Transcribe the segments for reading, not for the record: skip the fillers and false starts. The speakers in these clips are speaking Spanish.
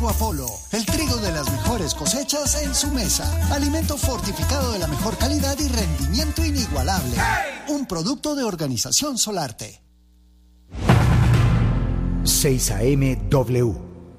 Trigo Apolo, el trigo de las mejores cosechas en su mesa. Alimento fortificado de la mejor calidad y rendimiento inigualable. Un producto de Organización Solarte. 6 AM W.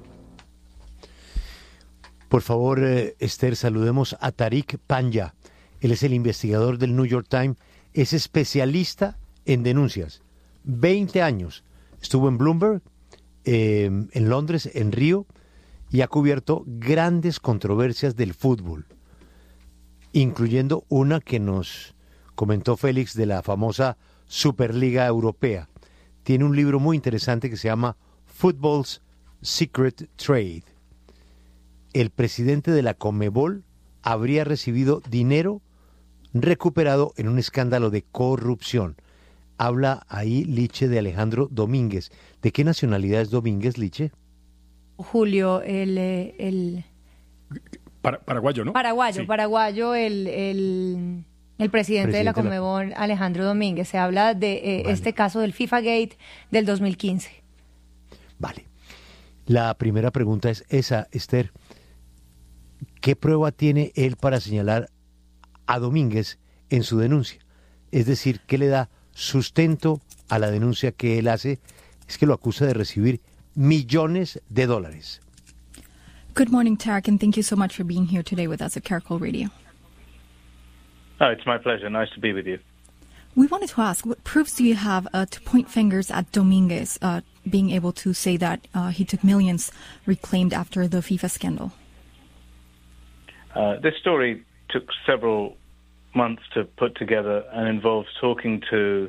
Por favor, Esther, saludemos a Tariq Panja. Él es el investigador del New York Times, es especialista en denuncias. 20 años. Estuvo en Bloomberg, en Londres, en Río, y ha cubierto grandes controversias del fútbol, incluyendo una que nos comentó Félix de la famosa Superliga Europea. Tiene un libro muy interesante que se llama Football's Secret Trade. El presidente de la Conmebol habría recibido dinero recuperado en un escándalo de corrupción. Habla ahí Liche de Alejandro Domínguez. ¿De qué nacionalidad es Domínguez, Liche? Julio, paraguayo, ¿no? Paraguayo, el presidente de la Conmebol, Alejandro Domínguez. Se habla de este caso del FIFA Gate del 2015. Vale. La primera pregunta es esa, Esther. ¿Qué prueba tiene él para señalar a Domínguez en su denuncia? Es decir, ¿qué le da sustento a la denuncia que él hace? Es que lo acusa de recibir millones de dólares. Good morning, Tariq, and thank you so much for being here today with us at Caracol Radio. Oh, it's my pleasure. Nice to be with you. We wanted to ask, what proofs do you have to point fingers at Domínguez being able to say that he took millions reclaimed after the FIFA scandal? This story took several months to put together and involves talking to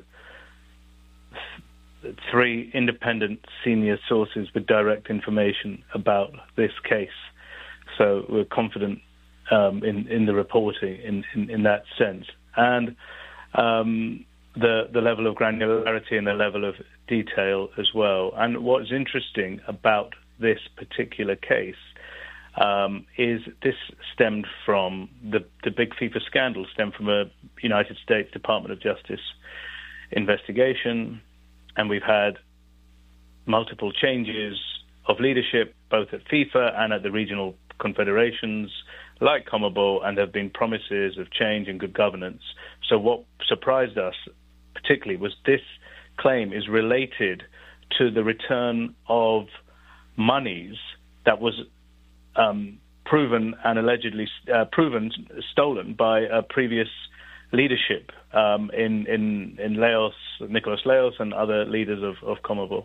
three independent senior sources with direct information about this case. So we're confident in the reporting in that sense. And the level of granularity and the level of detail as well. And what's interesting about this particular case is this stemmed from the big FIFA scandal, stemmed from a United States Department of Justice investigation, and we've had multiple changes of leadership, both at FIFA and at the regional confederations, like CONMEBOL, and there have been promises of change and good governance. So what surprised us particularly was this claim is related to the return of monies that was proven and allegedly stolen by a previous leadership in Laos, Nicolas Laos, and other leaders of CONMEBOL.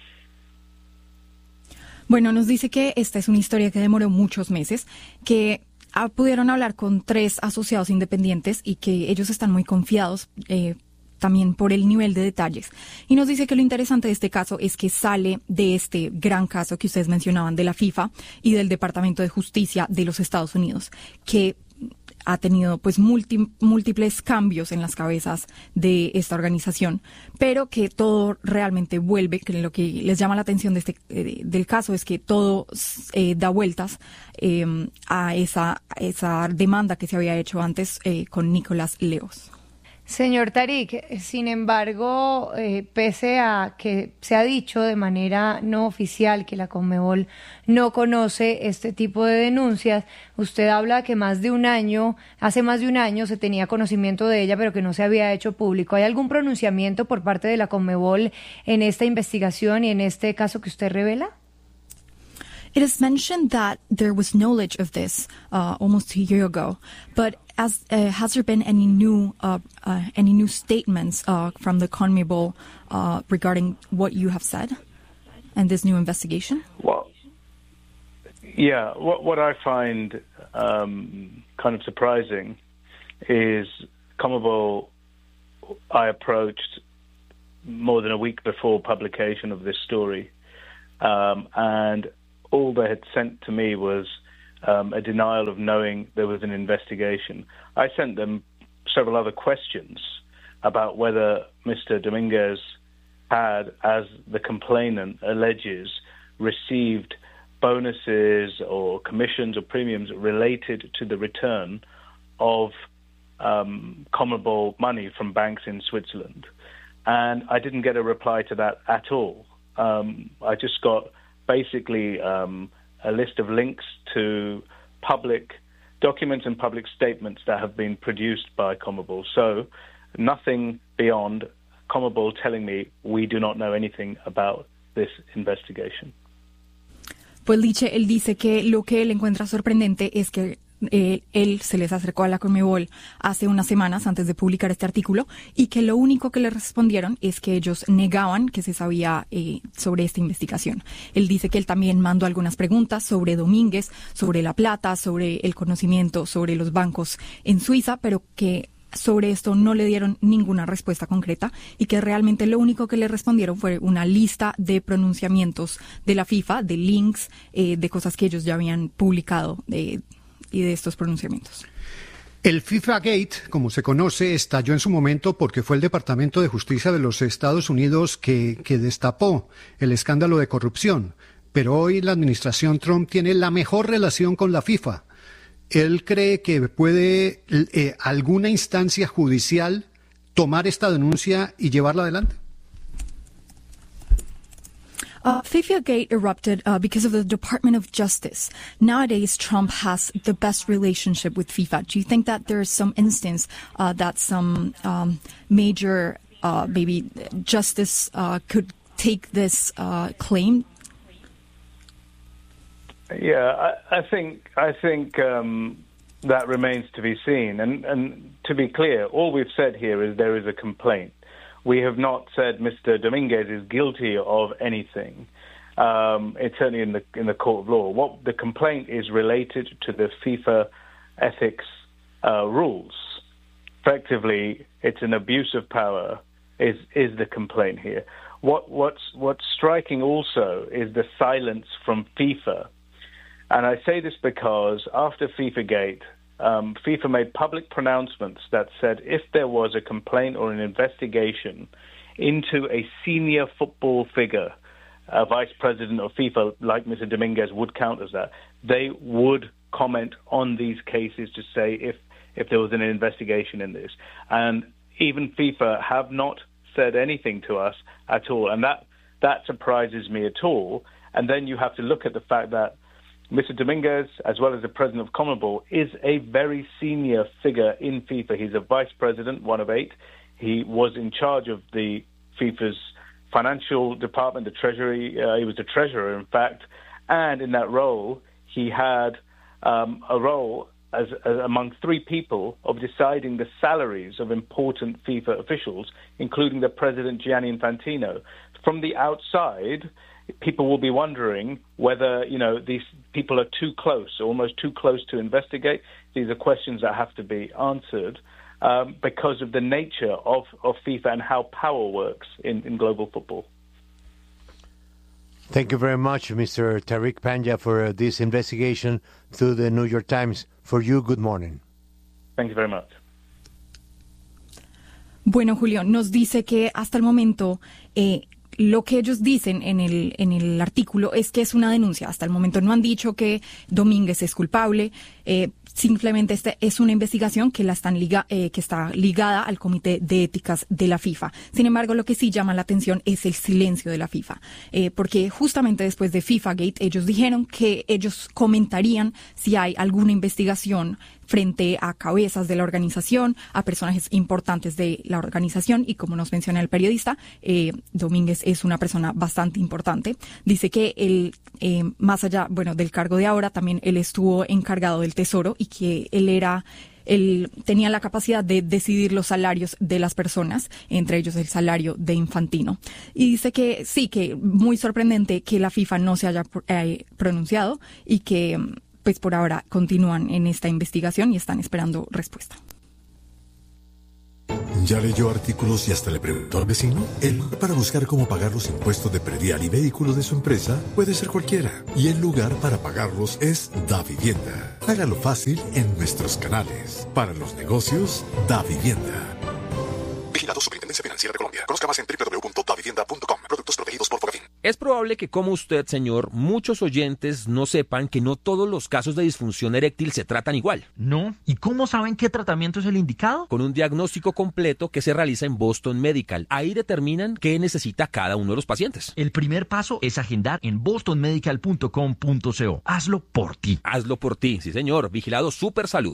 Bueno, nos dice que esta es una historia que demoró muchos meses, que pudieron hablar con 3 asociados independientes y que ellos están muy confiados también por el nivel de detalles. Y nos dice que lo interesante de este caso es que sale de este gran caso que ustedes mencionaban de la FIFA y del Departamento de Justicia de los Estados Unidos, que ha tenido pues múltiples cambios en las cabezas de esta organización, pero que todo realmente vuelve, que lo que les llama la atención de del caso es que todo da vueltas a esa demanda que se había hecho antes con Nicolas Laos. Señor Tariq, sin embargo, pese a que se ha dicho de manera no oficial que la Conmebol no conoce este tipo de denuncias, usted habla que hace más de un año se tenía conocimiento de ella, pero que no se había hecho público. ¿Hay algún pronunciamiento por parte de la Conmebol en esta investigación y en este caso que usted revela? It is mentioned that there was knowledge of this almost a year ago, but has there been any new statements from the CONMEBOL regarding what you have said and this new investigation? Well, yeah, what I find kind of surprising is CONMEBOL I approached more than a week before publication of this story, and all they had sent to me was a denial of knowing there was an investigation. I sent them several other questions about whether Mr. Domínguez had, as the complainant alleges, received bonuses or commissions or premiums related to the return of CONMEBOL money from banks in Switzerland. And I didn't get a reply to that at all. I just got basically a list of links to public documents and public statements that have been produced by CONMEBOL. So nothing beyond CONMEBOL telling me we do not know anything about this investigation. Pues Liche, él dice que lo que él encuentra sorprendente es que él se les acercó a la CONMEBOL hace unas semanas antes de publicar este artículo y que lo único que le respondieron es que ellos negaban que se sabía sobre esta investigación. Él dice que él también mandó algunas preguntas sobre Domínguez, sobre La Plata, sobre el conocimiento, sobre los bancos en Suiza, pero que sobre esto no le dieron ninguna respuesta concreta y que realmente lo único que le respondieron fue una lista de pronunciamientos de la FIFA, de links, de cosas que ellos ya habían publicado y de estos pronunciamientos. El FIFA Gate, como se conoce, estalló en su momento porque fue el Departamento de Justicia de los Estados Unidos que destapó el escándalo de corrupción. Pero hoy la administración Trump tiene la mejor relación con la FIFA. ¿Él cree que puede alguna instancia judicial tomar esta denuncia y llevarla adelante? FIFAgate erupted because of the Department of Justice. Nowadays, Trump has the best relationship with FIFA. Do you think that there is some instance that some major, maybe justice could take this claim? Yeah, I think that remains to be seen. And to be clear, all we've said here is there is a complaint. We have not said Mr. Domínguez is guilty of anything. It's certainly in the court of law. What the complaint is related to the FIFA ethics rules. Effectively, it's an abuse of power is the complaint here. What's striking also is the silence from FIFA. And I say this because after FIFAgate, FIFA made public pronouncements that said if there was a complaint or an investigation into a senior football figure, a vice president of FIFA like Mr. Domínguez would count as that, they would comment on these cases to say if there was an investigation in this. And even FIFA have not said anything to us at all. And that surprises me at all. And then you have to look at the fact that Mr. Domínguez, as well as the president of CONMEBOL, is a very senior figure in FIFA. He's a vice president, one of 8. He was in charge of the FIFA's financial department, the treasury. He was the treasurer, in fact. And in that role, he had a role as among 3 people of deciding the salaries of important FIFA officials, including the president, Gianni Infantino. From the outside, people will be wondering whether, these people are too close, almost too close to investigate. These are questions that have to be answered because of the nature of FIFA and how power works in global football. Thank you very much, Mr. Tariq Panja, for this investigation through the New York Times. For you, good morning. Thank you very much. Bueno, Julio, nos dice que hasta el momento lo que ellos dicen en el artículo es que es una denuncia. Hasta el momento no han dicho que Domínguez es culpable. Simplemente es una investigación que está ligada al Comité de Éticas de la FIFA. Sin embargo, lo que sí llama la atención es el silencio de la FIFA, porque justamente después de FIFAgate ellos dijeron que ellos comentarían si hay alguna investigación frente a cabezas de la organización, a personajes importantes de la organización, y como nos menciona el periodista, Domínguez es una persona bastante importante. Dice que él, más allá, del cargo de ahora, también él estuvo encargado del Tesoro y que él tenía la capacidad de decidir los salarios de las personas, entre ellos el salario de Infantino. Y dice que sí, que muy sorprendente que la FIFA no se haya pronunciado y que pues por ahora continúan en esta investigación y están esperando respuesta. ¿Ya leyó artículos y hasta le preguntó al vecino? El lugar para buscar cómo pagar los impuestos de predial y vehículos de su empresa puede ser cualquiera. Y el lugar para pagarlos es DaVivienda. Hágalo fácil en nuestros canales. Para los negocios, DaVivienda. Vigilado Superintendencia Financiera de Colombia. Conozca más en www.davivienda.com. Productos protegidos por Fogafín. Es probable que, como usted, señor, muchos oyentes no sepan que no todos los casos de disfunción eréctil se tratan igual. No. ¿Y cómo saben qué tratamiento es el indicado? Con un diagnóstico completo que se realiza en Boston Medical. Ahí determinan qué necesita cada uno de los pacientes. El primer paso es agendar en bostonmedical.com.co. Hazlo por ti. Hazlo por ti, sí señor. Vigilado Supersalud.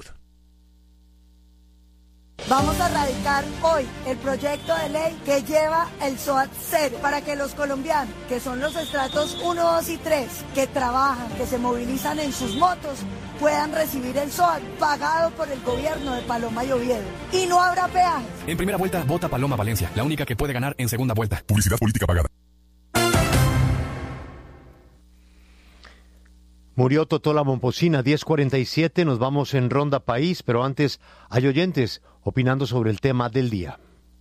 Vamos a radicar hoy el proyecto de ley que lleva el SOAT 0 para que los colombianos, que son los estratos 1, 2 y 3, que trabajan, que se movilizan en sus motos, puedan recibir el SOAT pagado por el gobierno de Paloma y Oviedo. Y no habrá peajes. En primera vuelta, vota Paloma Valencia, la única que puede ganar en segunda vuelta. Publicidad política pagada. Murió Totola Momposina, 10:47, nos vamos en Ronda País, pero antes hay oyentes opinando sobre el tema del día.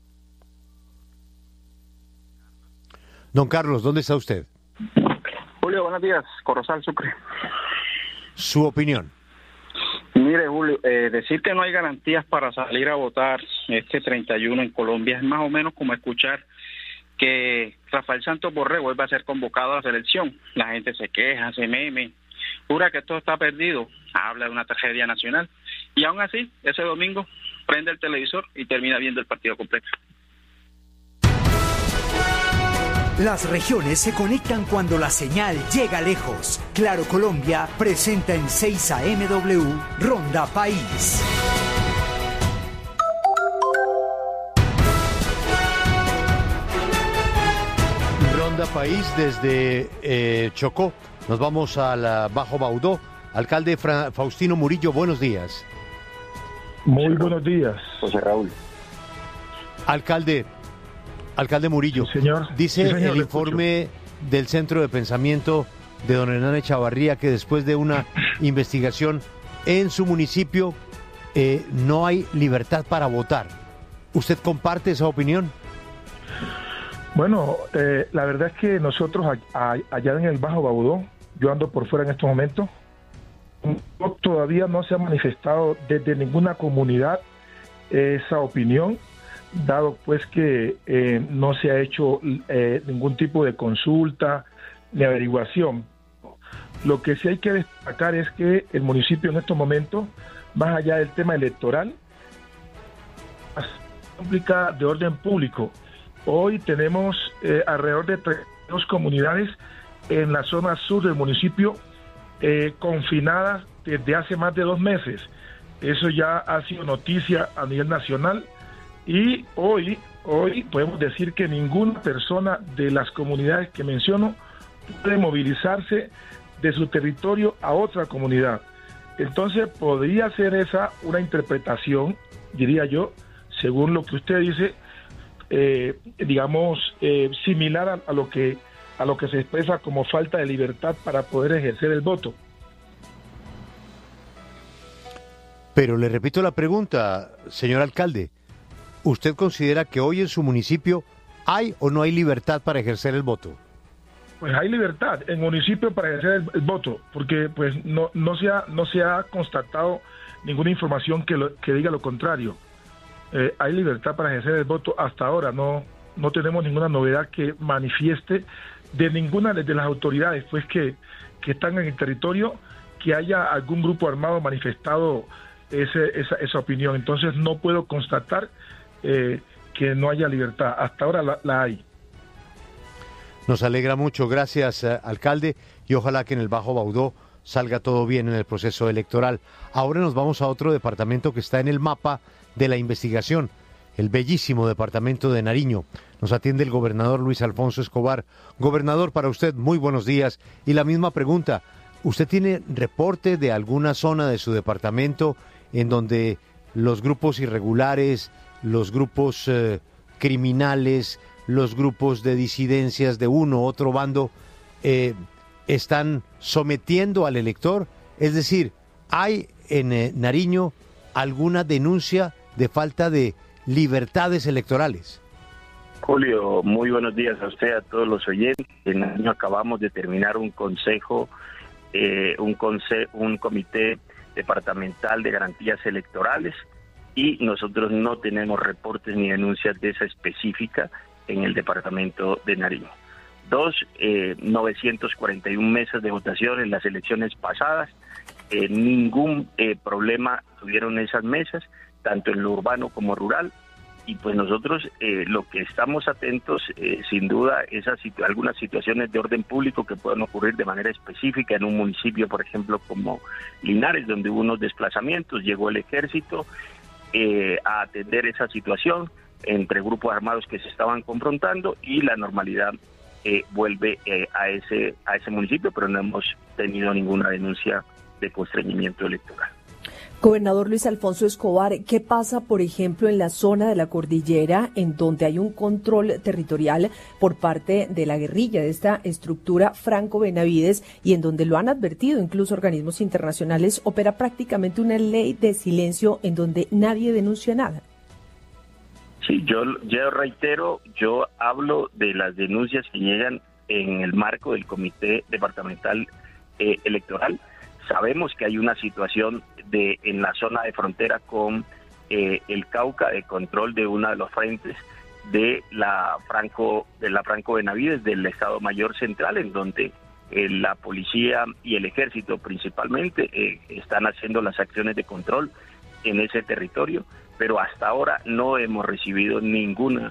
Don Carlos, ¿dónde está usted? Julio, buenos días, Corozal, Sucre. Su opinión. Mire, Julio, decir que no hay garantías para salir a votar este 31 en Colombia es más o menos como escuchar que Rafael Santos Borré vuelve a ser convocado a la selección. La gente se queja, se meme, jura que todo está perdido, habla de una tragedia nacional, y aún así, ese domingo, prende el televisor y termina viendo el partido completo. Las regiones se conectan cuando la señal llega lejos. Claro Colombia presenta en 6 AMW Ronda País. Ronda País desde Chocó. Nos vamos al Bajo Baudó. Alcalde Faustino Murillo, buenos días. Muy buenos días. José Raúl. Alcalde Murillo, sí, señor. Dice sí, señor, el informe del Centro de Pensamiento de don Hernán Echavarría que después de una investigación en su municipio no hay libertad para votar. ¿Usted comparte esa opinión? Bueno, la verdad es que nosotros allá en el Bajo Baudó, yo ando por fuera en estos momentos, todavía no se ha manifestado desde ninguna comunidad esa opinión, dado pues que no se ha hecho ningún tipo de consulta ni averiguación. Lo que sí hay que destacar es que el municipio en estos momentos, más allá del tema electoral, implica de orden público. Hoy tenemos alrededor de 32 comunidades en la zona sur del municipio confinadas desde hace más de 2 meses. Eso ya ha sido noticia a nivel nacional y hoy podemos decir que ninguna persona de las comunidades que menciono puede movilizarse de su territorio a otra comunidad. Entonces podría ser esa una interpretación, diría yo, según lo que usted dice, similar a lo que se expresa como falta de libertad para poder ejercer el voto. Pero le repito la pregunta, señor alcalde. ¿Usted considera que hoy en su municipio hay o no hay libertad para ejercer el voto? Pues hay libertad en municipio para ejercer el voto, porque pues no se ha constatado ninguna información que diga lo contrario. Hay libertad para ejercer el voto hasta ahora, no tenemos ninguna novedad que manifieste de ninguna de las autoridades pues que están en el territorio que haya algún grupo armado manifestado esa opinión. Entonces no puedo constatar que no haya libertad. Hasta ahora la hay. Nos alegra mucho, gracias alcalde, y ojalá que en el Bajo Baudó salga todo bien en el proceso electoral. Ahora nos vamos a otro departamento que está en el mapa de la investigación, el bellísimo departamento de Nariño. Nos atiende el gobernador Luis Alfonso Escobar. Gobernador, para usted, muy buenos días. Y la misma pregunta, ¿usted tiene reporte de alguna zona de su departamento en donde los grupos irregulares, los grupos criminales, los grupos de disidencias de uno u otro bando están sometiendo al elector? Es decir, ¿hay en Nariño alguna denuncia de falta de libertades electorales? Julio, muy buenos días a usted, a todos los oyentes. En Nariño acabamos de terminar un comité departamental de garantías electorales y nosotros no tenemos reportes ni denuncias de esa específica en el departamento de Nariño. 941 mesas de votación en las elecciones pasadas. Ningún problema tuvieron esas mesas, tanto en lo urbano como rural. Y pues nosotros lo que estamos atentos, sin duda, es a algunas situaciones de orden público que puedan ocurrir de manera específica en un municipio, por ejemplo, como Linares, donde hubo unos desplazamientos, llegó el ejército a atender esa situación entre grupos armados que se estaban confrontando, y la normalidad vuelve a ese municipio, pero no hemos tenido ninguna denuncia de constreñimiento electoral. Gobernador Luis Alfonso Escobar, ¿qué pasa, por ejemplo, en la zona de la cordillera, en donde hay un control territorial por parte de la guerrilla, de esta estructura Franco Benavides, y en donde lo han advertido incluso organismos internacionales, opera prácticamente una ley de silencio en donde nadie denuncia nada? Sí, yo reitero, yo hablo de las denuncias que llegan en el marco del Comité Departamental Electoral. Sabemos que hay una situación en la zona de frontera con el Cauca, de control de uno de los frentes de la Franco Benavides, del Estado Mayor Central, en donde la policía y el ejército principalmente están haciendo las acciones de control en ese territorio, pero hasta ahora no hemos recibido ninguna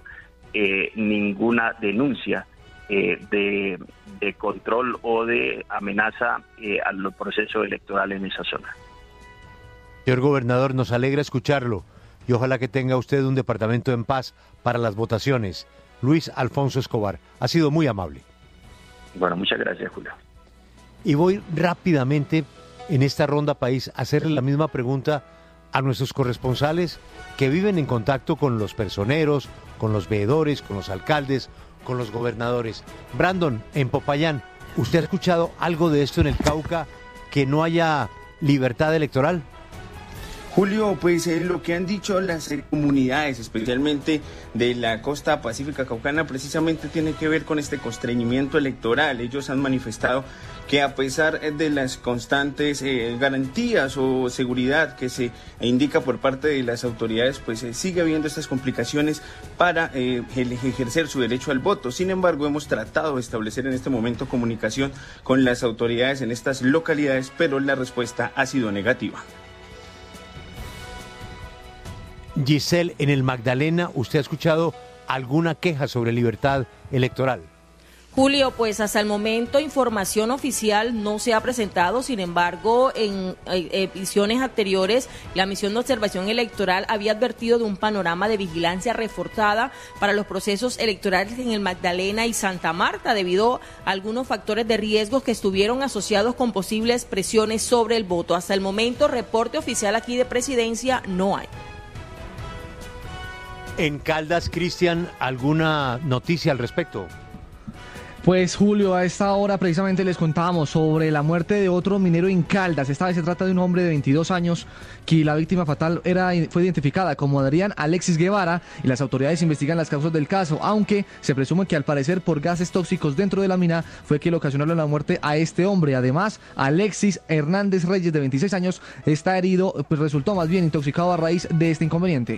denuncia de control o de amenaza al proceso electoral en esa zona. Señor gobernador, nos alegra escucharlo y ojalá que tenga usted un departamento en paz para las votaciones. Luis Alfonso Escobar, ha sido muy amable. Bueno, muchas gracias, Julio. Y voy rápidamente en esta ronda país a hacerle la misma pregunta a nuestros corresponsales que viven en contacto con los personeros, con los veedores, con los alcaldes, con los gobernadores. Brandon, en Popayán, ¿usted ha escuchado algo de esto en el Cauca, que no haya libertad electoral? Julio, pues lo que han dicho las comunidades, especialmente de la costa pacífica caucana, precisamente tiene que ver con este constreñimiento electoral. Ellos han manifestado que a pesar de las constantes garantías o seguridad que se indica por parte de las autoridades, pues sigue habiendo estas complicaciones para ejercer su derecho al voto. Sin embargo, hemos tratado de establecer en este momento comunicación con las autoridades en estas localidades, pero la respuesta ha sido negativa. Giselle, en el Magdalena, ¿usted ha escuchado alguna queja sobre libertad electoral? Julio, pues hasta el momento información oficial no se ha presentado. Sin embargo, en ediciones anteriores, la misión de observación electoral había advertido de un panorama de vigilancia reforzada para los procesos electorales en el Magdalena y Santa Marta, debido a algunos factores de riesgo que estuvieron asociados con posibles presiones sobre el voto. Hasta el momento, reporte oficial aquí de Presidencia no hay. En Caldas, Cristian, ¿alguna noticia al respecto? Pues Julio, a esta hora precisamente les contábamos sobre la muerte de otro minero en Caldas. Esta vez se trata de un hombre de 22 años que la víctima fatal fue identificada como Adrián Alexis Guevara, y las autoridades investigan las causas del caso, aunque se presume que al parecer por gases tóxicos dentro de la mina fue que le ocasionaron la muerte a este hombre. Además, Alexis Hernández Reyes, de 26 años, está herido, pues resultó más bien intoxicado a raíz de este inconveniente.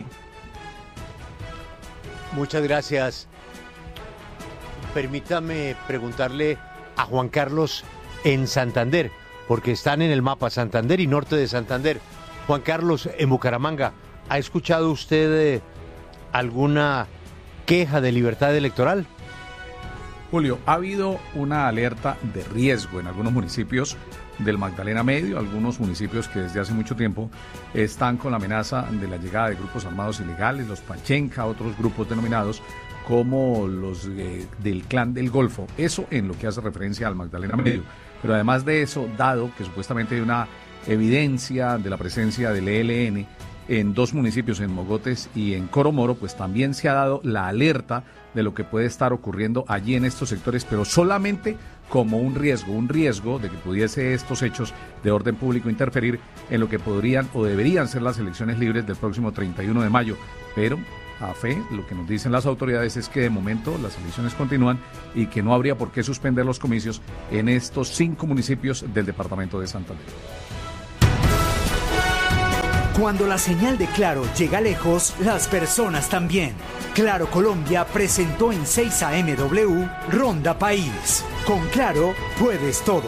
Muchas gracias. Permítame preguntarle a Juan Carlos en Santander, porque están en el mapa Santander y norte de Santander. Juan Carlos, en Bucaramanga, ¿ha escuchado usted alguna queja de libertad electoral? Julio, ha habido una alerta de riesgo en algunos municipios del Magdalena Medio, algunos municipios que desde hace mucho tiempo están con la amenaza de la llegada de grupos armados ilegales, los Pachenca, otros grupos denominados como los del Clan del Golfo. Eso en lo que hace referencia al Magdalena Medio. Pero además de eso, dado que supuestamente hay una evidencia de la presencia del ELN en dos municipios, en Mogotes y en Coromoro, pues también se ha dado la alerta de lo que puede estar ocurriendo allí en estos sectores, pero solamente como un riesgo de que pudiese estos hechos de orden público interferir en lo que podrían o deberían ser las elecciones libres del próximo 31 de mayo. Pero a fe, lo que nos dicen las autoridades es que de momento las elecciones continúan y que no habría por qué suspender los comicios en estos 5 municipios del departamento de Santander. Cuando la señal de Claro llega lejos, las personas también. Claro Colombia presentó en 6 AMW Ronda País. Con Claro puedes todo.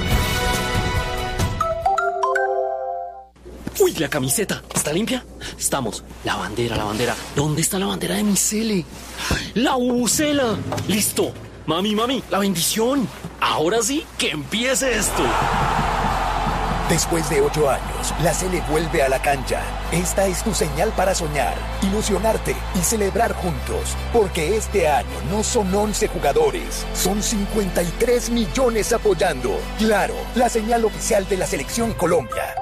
Uy, la camiseta, ¿está limpia? Estamos. La bandera. ¿Dónde está la bandera de mi cele? ¡La bubucela! ¡Listo! Mami, la bendición. Ahora sí, que empiece esto. Después de 8 años, la Sele vuelve a la cancha. Esta es tu señal para soñar, ilusionarte y celebrar juntos. Porque este año no son 11 jugadores, son 53 millones apoyando. Claro, la señal oficial de la Selección Colombia.